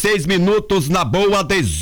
6 minutos na boa,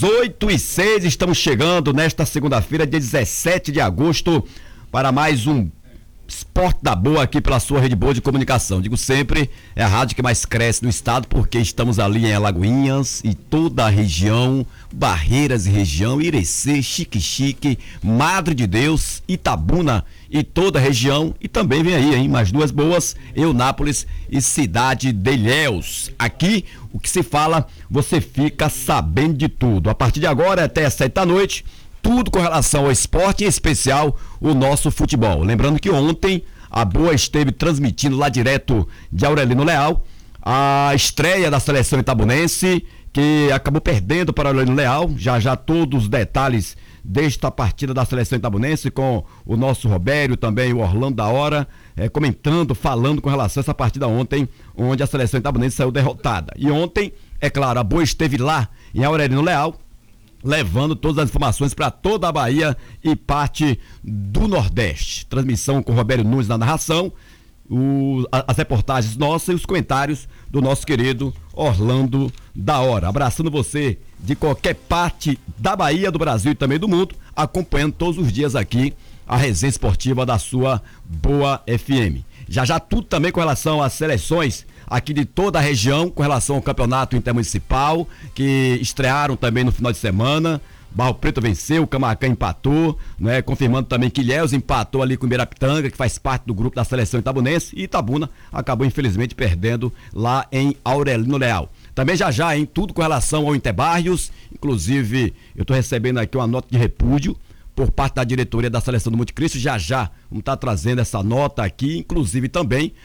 18h06. Estamos chegando nesta segunda-feira, dia 17 de agosto, para mais um Esporte da Boa aqui pela sua rede boa de comunicação. Digo sempre, é a rádio que mais cresce no estado, porque estamos ali em Alagoinhas e toda a região, Barreiras e região, Irecê, Xique-Xique, Madre de Deus, Itabuna e toda a região. E também vem aí, mais duas boas, Eunápolis e Cidade de Ilhéus. Aqui, o que se fala, você fica sabendo de tudo. A partir de agora, até às 7 da noite, tudo com relação ao esporte, em especial o nosso futebol. Lembrando que ontem a Boa esteve transmitindo lá direto de Aurelino Leal a estreia da seleção itabunense, que acabou perdendo para Aurelino Leal. Já todos os detalhes desta partida da seleção itabunense com o nosso Robério, também o Orlando da Hora, falando com relação a essa partida ontem, onde a seleção itabunense saiu derrotada. E ontem, é claro, a Boa esteve lá em Aurelino Leal, levando todas as informações para toda a Bahia e parte do Nordeste. Transmissão com Robério Nunes na narração, as reportagens nossas e os comentários do nosso querido Orlando da Hora. Abraçando você de qualquer parte da Bahia, do Brasil e também do mundo, acompanhando todos os dias aqui a resenha esportiva da sua Boa FM. Já tudo também com relação às seleções aqui de toda a região, com relação ao campeonato intermunicipal, que estrearam também no final de semana. Barro Preto venceu, Camaquã empatou, né? Confirmando também que Ilhéus empatou ali com Ibirapitanga, que faz parte do grupo da seleção itabunense, e Itabuna acabou infelizmente perdendo lá em Aurelino Leal. Também já, tudo com relação ao Interbarrios, inclusive eu estou recebendo aqui uma nota de repúdio por parte da diretoria da seleção do Monte Cristo. Já vamos estar trazendo essa nota aqui, inclusive também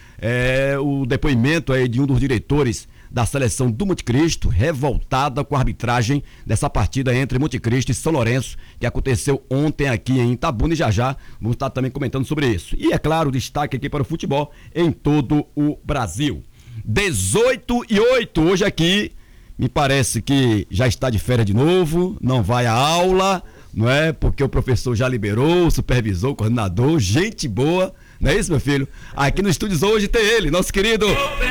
o depoimento aí de um dos diretores da seleção do Monte Cristo, revoltada com a arbitragem dessa partida entre Monte Cristo e São Lourenço, que aconteceu ontem aqui em Itabuna, e já vamos estar também comentando sobre isso. E é claro, destaque aqui para o futebol em todo o Brasil. 18h08, hoje aqui, me parece que já está de férias de novo, não vai à aula, não é? Porque o professor já liberou, o supervisor, o coordenador, gente boa, não é isso, meu filho? Aqui no estúdio hoje tem ele, nosso querido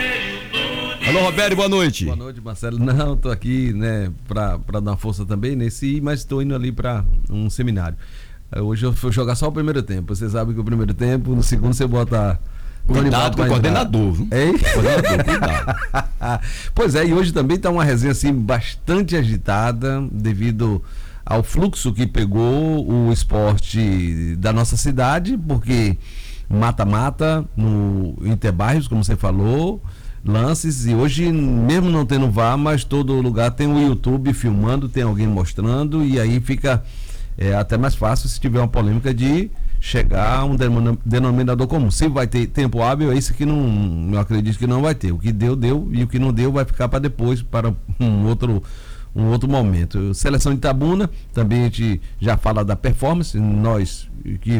Alô, Roberto, boa noite. Boa noite, Marcelo. Não, tô aqui, né, pra dar uma força também mas tô indo ali pra um seminário. Hoje eu vou jogar só o primeiro tempo. Você sabe que o primeiro tempo, no segundo você bota... Cuidado com o coordenador, viu? Coordenador, cuidado. Pois é, e hoje também tá uma resenha assim bastante agitada, devido ao fluxo que pegou o esporte da nossa cidade, porque mata-mata no Interbarrios, como você falou, lances, e hoje, mesmo não tendo VAR, mas todo lugar tem o YouTube filmando, tem alguém mostrando, e aí fica até mais fácil se tiver uma polêmica de chegar a um denominador comum. Se vai ter tempo hábil, é isso que eu acredito que não vai ter. O que deu, e o que não deu vai ficar para depois, para um outro momento. Seleção de Itabuna, também a gente já fala da performance, nós que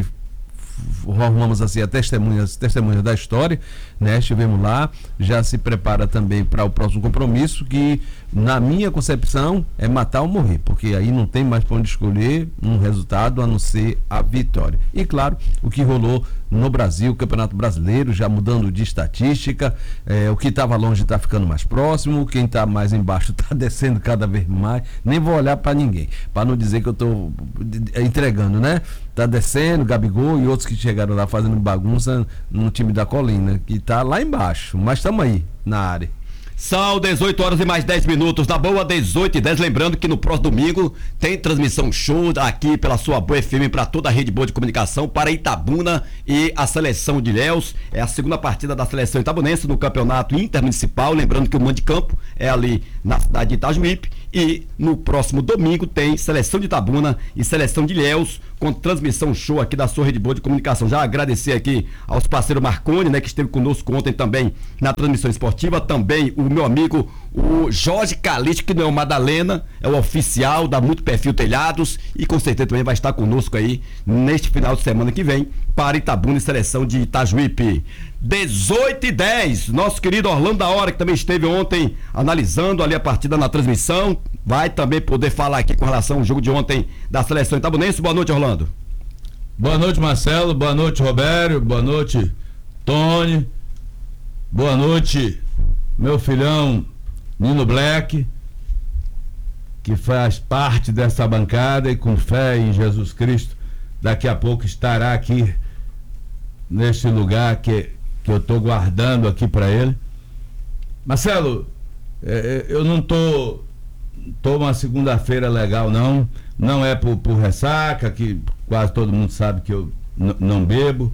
formamos assim a testemunhas da história, né? Estivemos lá, já se prepara também para o próximo compromisso, que na minha concepção é matar ou morrer, porque aí não tem mais para onde escolher um resultado a não ser a vitória. E claro, o que rolou no Brasil, o Campeonato Brasileiro, já mudando de estatística, o que estava longe está ficando mais próximo, quem está mais embaixo está descendo cada vez mais. Nem vou olhar para ninguém, para não dizer que eu estou entregando, né? Tá descendo, Gabigol e outros que chegaram lá fazendo bagunça no time da Colina, que tá lá embaixo, mas estamos aí na área. São 18 horas e mais 10 minutos, na boa, 18h10. Lembrando que no próximo domingo tem transmissão show aqui pela sua Boa FM para toda a rede boa de comunicação, para Itabuna e a seleção de Ilhéus. É a segunda partida da seleção itabunense no campeonato intermunicipal. Lembrando que o mando de campo é ali na cidade de Itajuípe. E no próximo domingo tem seleção de Itabuna e seleção de Ilhéus, com transmissão show aqui da sua rede boa de comunicação. Já agradecer aqui aos parceiros Marconi, né, que esteve conosco ontem também na transmissão esportiva. Também o meu amigo, o Jorge Calixto, que não é o Madalena, é o oficial da Muito Perfil Telhados, e com certeza também vai estar conosco aí neste final de semana que vem para Itabuna e seleção de Itajuípe. 18h10, nosso querido Orlando da Hora, que também esteve ontem analisando ali a partida na transmissão, vai também poder falar aqui com relação ao jogo de ontem da seleção itabunense. Boa noite, Orlando. Boa noite, Marcelo. Boa noite, Robério. Boa noite, Tony. Boa noite, meu filhão Nino Black. que faz parte dessa bancada e com fé em Jesus Cristo, daqui a pouco estará aqui neste lugar que eu estou guardando aqui para ele. Marcelo, eu não tô uma segunda-feira legal, não é por ressaca, que quase todo mundo sabe que eu não bebo,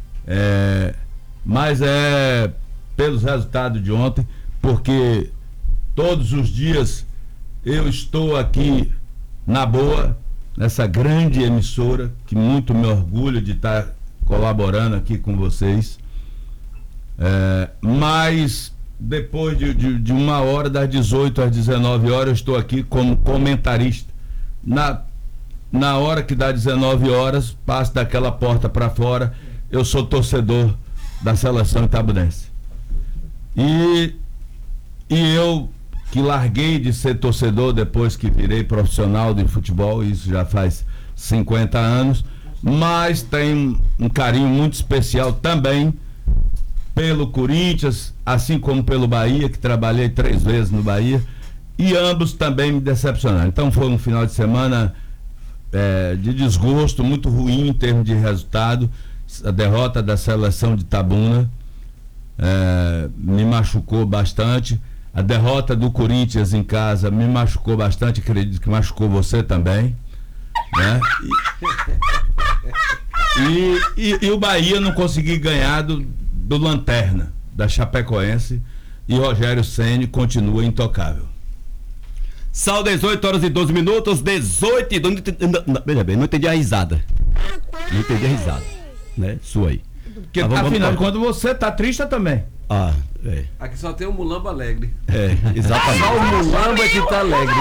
mas é pelos resultados de ontem, porque todos os dias eu estou aqui na boa, nessa grande emissora, que muito me orgulho de estar colaborando aqui com vocês, mas depois de 1h, das 18 às 19 horas, eu estou aqui como comentarista. Na hora que dá 19 horas, passo daquela porta para fora, eu sou torcedor da seleção itabunense. E eu que larguei de ser torcedor depois que virei profissional de futebol, isso já faz 50 anos, mas tenho um carinho muito especial também pelo Corinthians, assim como pelo Bahia, que trabalhei 3 vezes no Bahia, e ambos também me decepcionaram. Então foi um final de semana de desgosto, muito ruim em termos de resultado. A derrota da seleção de Itabuna me machucou bastante. A derrota do Corinthians em casa me machucou bastante, acredito que machucou você também, né? E o Bahia não consegui ganhar do Lanterna, da Chapecoense, e Rogério Ceni continua intocável. São 18h12, 18 e 12. Veja bem, não entendi a risada. Não entendi a risada, né? Sua aí. Porque afinal, quando você tá triste, eu também. Aqui só tem o Mulamba alegre. Exatamente. Só o Mulamba que tá alegre.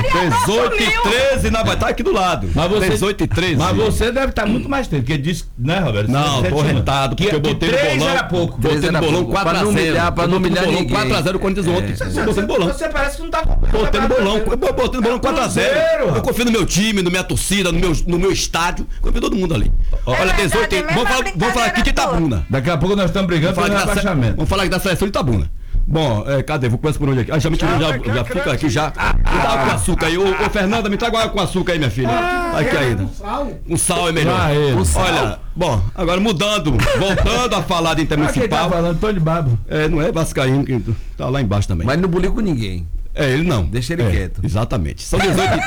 18h13 vai estar aqui do lado. Mas você, 18h13. Mas você deve estar muito mais tempo, porque disse, né, Roberto? Não, tô rentado, porque eu botei no bolão. Era pouco. Botei no bolão 4x0. Pra não humilhar ninguém. 4x0 Corinthians ontem. Botei no bolão. Você parece que não tá... Botei no bolão. Botei no bolão 4x0. Eu confio no meu time, na minha torcida, no meu estádio. Confio em todo mundo ali. Olha, 18. Vamos falar aqui de Itabuna. Daqui a pouco nós estamos brigando pelo rebaixamento. Vamos falar aqui da seleção de Itabuna. Bom, cadê? Vou começar por onde aqui? Já fica aqui já. Me dá água com açúcar aí. Ô, Fernanda, me traga água com açúcar aí, minha filha. Aqui ainda. Um sal é melhor. Olha, bom, agora voltando a falar de Intermunicipal. Tá falando, tô de babo. Não é Vascaíno, que tá lá embaixo também. Mas não buliu com ninguém. Ele não. Deixa ele quieto. Exatamente. São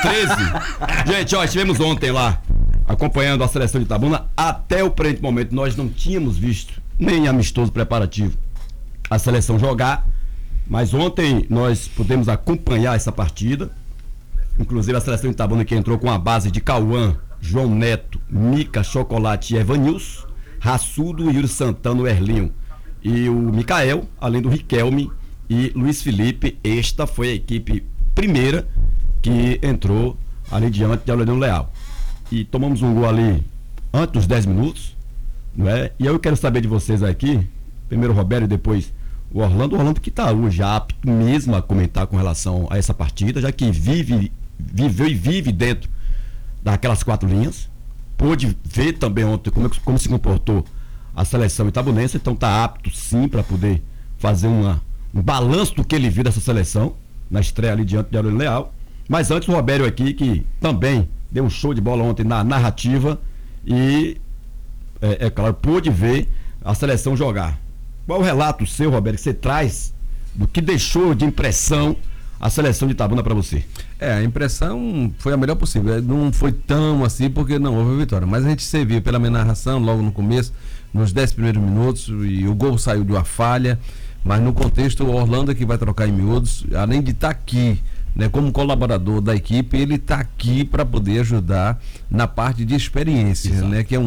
18h13. Gente, estivemos ontem lá acompanhando a seleção de Itabuna. Até o presente momento nós não tínhamos visto nem amistoso preparativo a seleção jogar, mas ontem nós pudemos acompanhar essa partida, inclusive a seleção de Itabuna, que entrou com a base de Cauã, João Neto, Mica, Chocolate e Evanilson, Raçudo, Yuri Santana, o Erlinho e o Micael, além do Riquelme e Luiz Felipe. Esta foi a equipe primeira que entrou ali diante de Aureliano Leal, e tomamos um gol ali antes dos 10 minutos, não é? E eu quero saber de vocês aqui, primeiro o Roberto e depois o Orlando que está hoje apto mesmo a comentar com relação a essa partida, já que viveu e vive dentro daquelas 4 linhas, pôde ver também ontem como se comportou a seleção itabunense, então está apto sim para poder fazer um balanço do que ele viu dessa seleção na estreia ali diante de Aureliano Leal. Mas antes o Roberto aqui, que também deu um show de bola ontem na narrativa e claro, pôde ver a seleção jogar. Qual o relato seu, Roberto, que você traz do que deixou de impressão a seleção de Itabuna para você? A impressão foi a melhor possível. Não foi tão assim porque não houve vitória, mas a gente serviu pela minha narração logo no começo, nos 10 primeiros minutos, e o gol saiu de uma falha, mas no contexto o Orlando que vai trocar em miúdos, além de estar aqui, né, como colaborador da equipe, ele está aqui para poder ajudar na parte de experiência, né, que é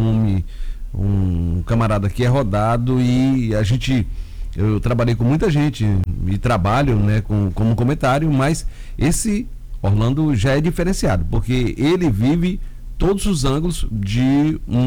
um camarada que é rodado, e eu trabalhei com muita gente e trabalho, né, como comentário, mas esse Orlando já é diferenciado, porque ele vive todos os ângulos de